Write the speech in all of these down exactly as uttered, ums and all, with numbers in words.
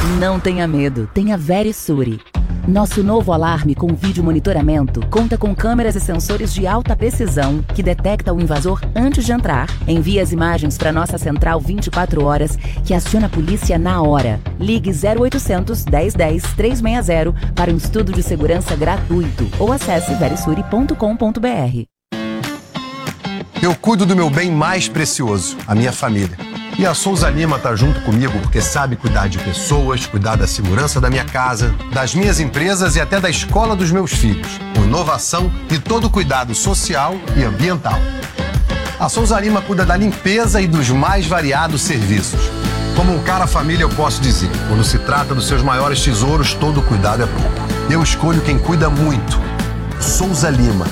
Não tenha medo, tenha Verisure. Nosso novo alarme com vídeo monitoramento conta com câmeras e sensores de alta precisão que detecta o invasor antes de entrar, envia as imagens para nossa central vinte e quatro horas, que aciona a polícia na hora. Ligue zero oitocentos, dez dez, trezentos e sessenta para um estudo de segurança gratuito ou acesse verisure ponto com ponto br. Eu cuido do meu bem mais precioso, a minha família. E a Souza Lima tá junto comigo porque sabe cuidar de pessoas, cuidar da segurança da minha casa, das minhas empresas e até da escola dos meus filhos, com inovação e todo o cuidado social e ambiental. A Souza Lima cuida da limpeza e dos mais variados serviços. Como um cara família, eu posso dizer, quando se trata dos seus maiores tesouros, todo cuidado é pouco. Eu escolho quem cuida muito. Souza Lima.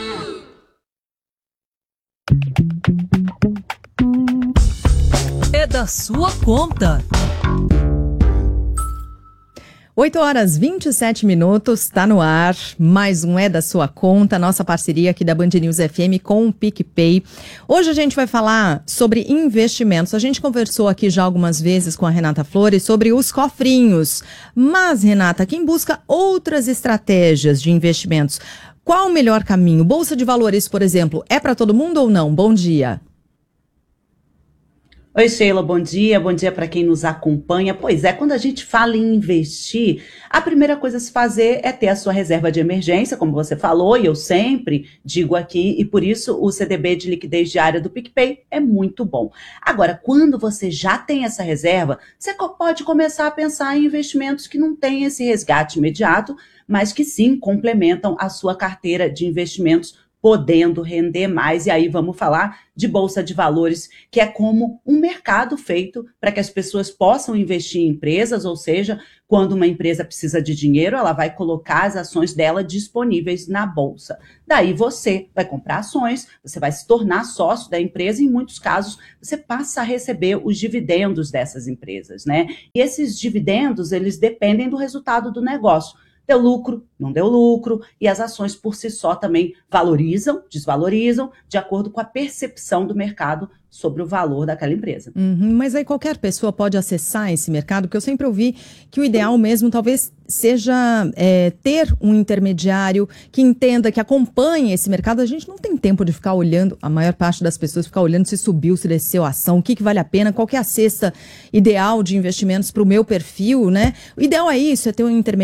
É da sua conta. oito horas e vinte e sete minutos, está no ar, mais um É da Sua Conta, nossa parceria aqui da Band News F M com o PicPay. Hoje a gente vai falar sobre investimentos. A gente conversou aqui já algumas vezes com a Renata Flores sobre os cofrinhos. Mas, Renata, quem busca outras estratégias de investimentos, qual o melhor caminho? Bolsa de Valores, por exemplo, é para todo mundo ou não? Bom dia. Oi, Sheila, bom dia, bom dia para quem nos acompanha. Pois é, quando a gente fala em investir, a primeira coisa a se fazer é ter a sua reserva de emergência, como você falou, e eu sempre digo aqui, e por isso o C D B de liquidez diária do PicPay é muito bom. Agora, quando você já tem essa reserva, você pode começar a pensar em investimentos que não têm esse resgate imediato, mas que sim complementam a sua carteira de investimentos, podendo render mais. E aí vamos falar de Bolsa de Valores, que é como um mercado feito para que as pessoas possam investir em empresas, ou seja, quando uma empresa precisa de dinheiro, ela vai colocar as ações dela disponíveis na Bolsa. Daí você vai comprar ações, você vai se tornar sócio da empresa e, em muitos casos, você passa a receber os dividendos dessas empresas, né? E esses dividendos, eles dependem do resultado do negócio. Deu lucro, não deu lucro, e as ações por si só também valorizam, desvalorizam, de acordo com a percepção do mercado sobre o valor daquela empresa. Uhum, mas aí qualquer pessoa pode acessar esse mercado, porque eu sempre ouvi que o ideal mesmo talvez seja é, ter um intermediário que entenda, que acompanhe esse mercado. A gente não tem tempo de ficar olhando, a maior parte das pessoas ficar olhando se subiu, se desceu a ação, o que, que vale a pena, qual que é a cesta ideal de investimentos para o meu perfil, né? O ideal é isso, é ter um intermediário